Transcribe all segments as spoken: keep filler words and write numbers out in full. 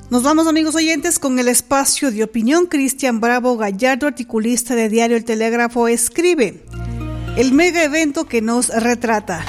Nos vamos, amigos oyentes, con el espacio de opinión. Cristian Bravo Gallardo, articulista de Diario El Telégrafo, escribe: el mega evento que nos retrata.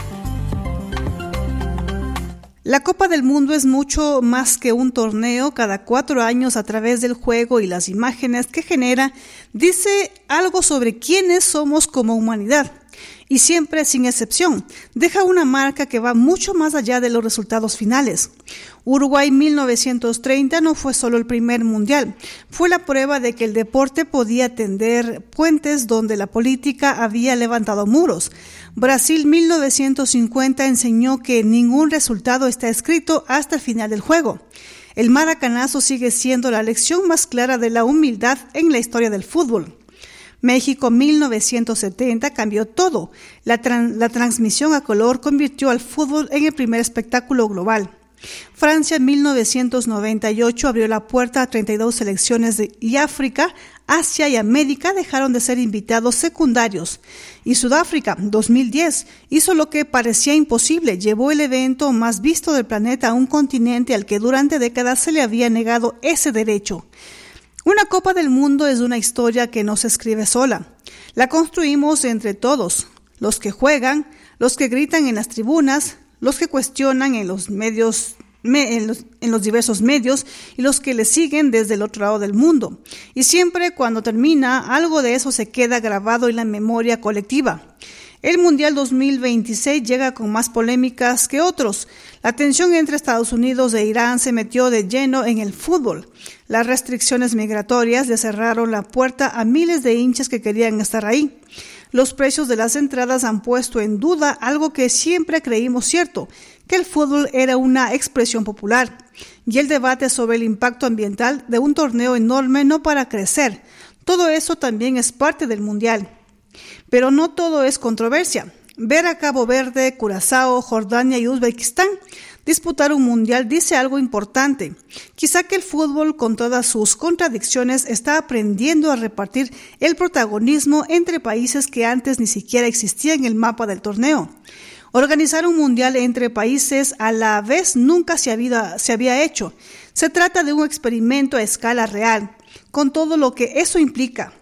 La Copa del Mundo es mucho más que un torneo. Cada cuatro años, a través del juego y las imágenes que genera, dice algo sobre quiénes somos como humanidad. Y siempre, sin excepción, deja una marca que va mucho más allá de los resultados finales. Uruguay mil novecientos treinta no fue solo el primer mundial, fue la prueba de que el deporte podía tender puentes donde la política había levantado muros. Brasil mil novecientos cincuenta enseñó que ningún resultado está escrito hasta el final del juego. El maracanazo sigue siendo la lección más clara de la humildad en la historia del fútbol. México mil novecientos setenta cambió todo. La, tran- la transmisión a color convirtió al fútbol en el primer espectáculo global. Francia mil novecientos noventa y ocho abrió la puerta a treinta y dos selecciones de, y África, Asia y América dejaron de ser invitados secundarios. Y Sudáfrica dos mil diez hizo lo que parecía imposible, llevó el evento más visto del planeta a un continente al que durante décadas se le había negado ese derecho. Una Copa del Mundo es una historia que no se escribe sola. La construimos entre todos, los que juegan, los que gritan en las tribunas, los que cuestionan en los medios, en los, en los diversos medios y los que le siguen desde el otro lado del mundo. Y siempre cuando termina, algo de eso se queda grabado en la memoria colectiva. El Mundial dos mil veintiséis llega con más polémicas que otros. La tensión entre Estados Unidos e Irán se metió de lleno en el fútbol. Las restricciones migratorias le cerraron la puerta a miles de hinchas que querían estar ahí. Los precios de las entradas han puesto en duda algo que siempre creímos cierto, que el fútbol era una expresión popular. Y el debate sobre el impacto ambiental de un torneo enorme no para crecer. Todo eso también es parte del Mundial. Pero no todo es controversia. Ver a Cabo Verde, Curazao, Jordania y Uzbekistán disputar un mundial dice algo importante. Quizá que el fútbol, con todas sus contradicciones, está aprendiendo a repartir el protagonismo entre países que antes ni siquiera existían en el mapa del torneo. Organizar un mundial entre países a la vez nunca se había, se había hecho. Se trata de un experimento a escala real, con todo lo que eso implica.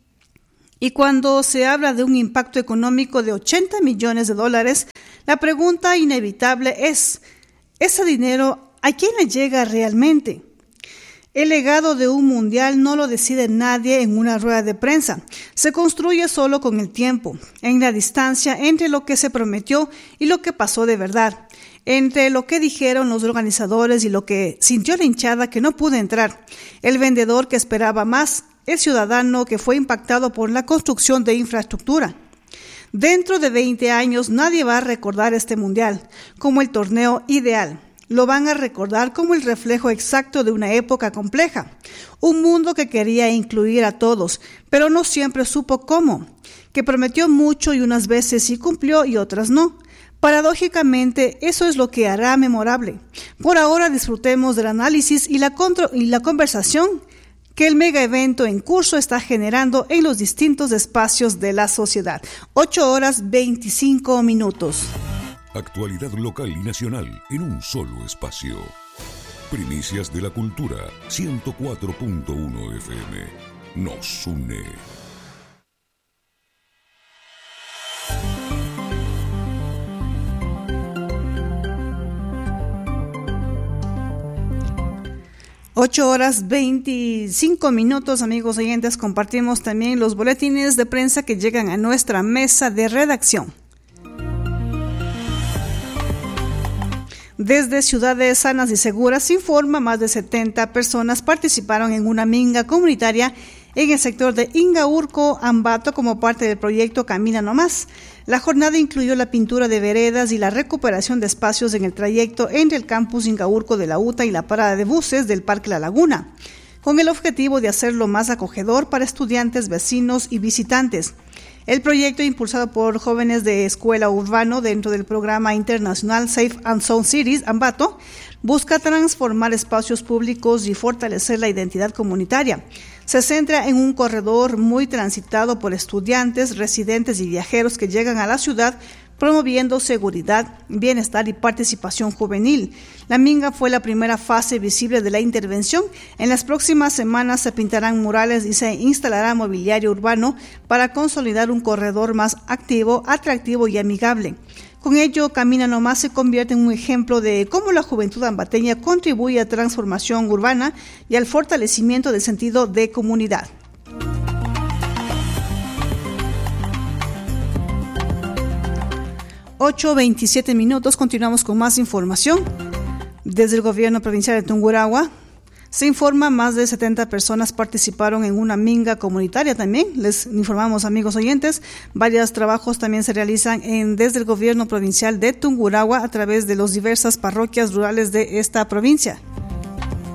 Y cuando se habla de un impacto económico de ochenta millones de dólares, la pregunta inevitable es, ¿ese dinero a quién le llega realmente? El legado de un mundial no lo decide nadie en una rueda de prensa. Se construye solo con el tiempo, en la distancia entre lo que se prometió y lo que pasó de verdad, entre lo que dijeron los organizadores y lo que sintió la hinchada que no pudo entrar, el vendedor que esperaba más, el ciudadano que fue impactado por la construcción de infraestructura. Dentro de veinte años nadie va a recordar este mundial como el torneo ideal. Lo van a recordar como el reflejo exacto de una época compleja. Un mundo que quería incluir a todos, pero no siempre supo cómo. Que prometió mucho y unas veces sí cumplió y otras no. Paradójicamente, eso es lo que hará memorable. Por ahora disfrutemos del análisis y la, contro- y la conversación que el mega evento en curso está generando en los distintos espacios de la sociedad. ocho horas veinticinco minutos. Actualidad local y nacional en un solo espacio. Primicias de la Cultura, ciento cuatro punto uno F M. Nos une. ocho horas veinticinco minutos, amigos oyentes. Compartimos también los boletines de prensa que llegan a nuestra mesa de redacción. Desde Ciudades Sanas y Seguras se informa, más de setenta personas participaron en una minga comunitaria en el sector de Ingaurco, Ambato, como parte del proyecto Camina No Más. La jornada incluyó la pintura de veredas y la recuperación de espacios en el trayecto entre el campus Ingaurco de la U T A y la parada de buses del Parque La Laguna, con el objetivo de hacerlo más acogedor para estudiantes, vecinos y visitantes. El proyecto, impulsado por jóvenes de Escuela Urbano dentro del programa internacional Safe and Sound Cities, Ambato, busca transformar espacios públicos y fortalecer la identidad comunitaria. Se centra en un corredor muy transitado por estudiantes, residentes y viajeros que llegan a la ciudad promoviendo seguridad, bienestar y participación juvenil. La minga fue la primera fase visible de la intervención. En las próximas semanas se pintarán murales y se instalará mobiliario urbano para consolidar un corredor más activo, atractivo y amigable. Con ello, Camina Nomás se convierte en un ejemplo de cómo la juventud ambateña contribuye a la transformación urbana y al fortalecimiento del sentido de comunidad. ocho veintisiete minutos, continuamos con más información. Desde el gobierno provincial de Tungurahua se informa más de setenta personas participaron en una minga comunitaria también. Les informamos, amigos oyentes, varios trabajos también se realizan en, desde el gobierno provincial de Tungurahua a través de las diversas parroquias rurales de esta provincia.